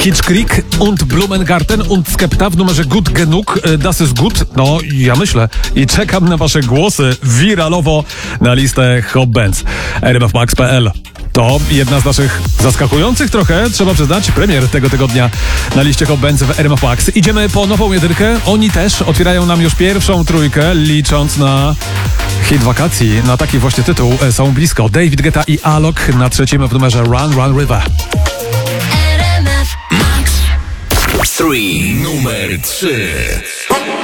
Kitschkrieg und Blumengarten und Skepta w numerze Gut Genug, Das ist gut. No, ja myślę i czekam na wasze głosy wiralowo na listę Hot Bands. rmfmax.pl. To jedna z naszych zaskakujących trochę, trzeba przyznać, premier tego tygodnia na liście Hot Bands w RMF Max. Idziemy po nową jedynkę. Oni też otwierają nam już pierwszą trójkę, licząc na hit wakacji. Na taki właśnie tytuł są blisko. David Guetta i Alok na trzecim w numerze Run Run River. RMF Max. Numer 3.